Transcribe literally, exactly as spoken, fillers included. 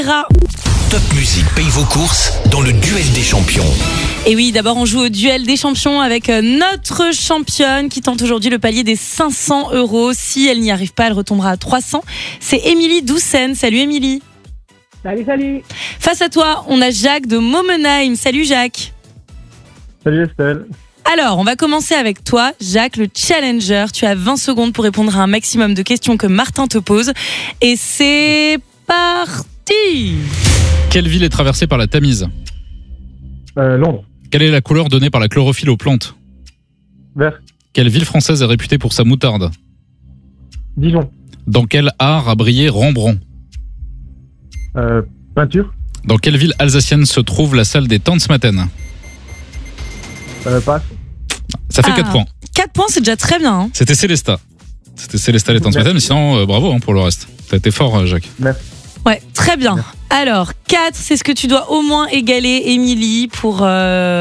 Top Musique paye vos courses dans le duel des champions. Et oui, d'abord on joue au duel des champions avec notre championne qui tente aujourd'hui le palier des cinq cents euros. Si elle n'y arrive pas, elle retombera à trois cents. C'est Émilie Doucen. Salut Émilie. Salut, salut. Face à toi, on a Jacques de Momenheim. Salut Jacques. Salut Estelle. Alors, on va commencer avec toi, Jacques, le challenger. Tu as vingt secondes pour répondre à un maximum de questions que Martin te pose. Et c'est parti. Quelle ville est traversée par la Tamise ? Euh, Londres. Quelle est la couleur donnée par la chlorophylle aux plantes ? Vert. Quelle ville française est réputée pour sa moutarde ? Dijon. Dans quel art a brillé Rembrandt ? Euh, peinture. Dans quelle ville alsacienne se trouve la salle des Tanzmatten ? Euh, passe. Ça fait Ah. quatre points. quatre points, c'est déjà très bien. Hein. C'était Célesta. C'était Célesta les Tanzmatten, mais sinon, euh, bravo hein, pour le reste. T'as été fort, euh, Jacques. Merci. Ouais, très bien. Alors, quatre, c'est ce que tu dois au moins égaler, Émilie, pour... Euh